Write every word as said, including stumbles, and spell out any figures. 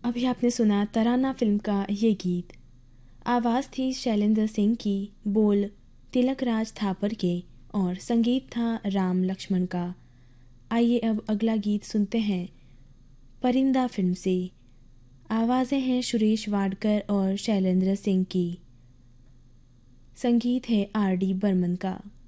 अभी आपने सुना तराना फिल्म का ये गीत। आवाज़ थी शैलेंद्र सिंह की, बोल तिलक राज थापर के और संगीत था राम लक्ष्मण का। आइए अब अगला गीत सुनते हैं परिंदा फिल्म से। आवाज़ें हैं सुरेश वाडकर और शैलेंद्र सिंह की, संगीत है आर डी बर्मन का।